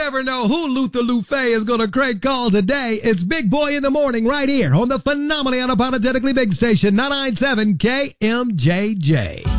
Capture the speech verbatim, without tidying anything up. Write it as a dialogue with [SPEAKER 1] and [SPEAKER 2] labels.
[SPEAKER 1] never know who Luther Lufe is going to crank call today. It's Big Boy in the Morning right here on the phenomenally unapologetically big station, nine ninety-seven K M J J.